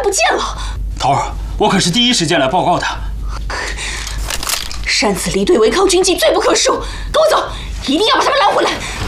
不见了。 头儿，我可是第一时间来报告的。 擅自离队违抗军纪，罪不可恕。跟我走，一定要把他们拦回来。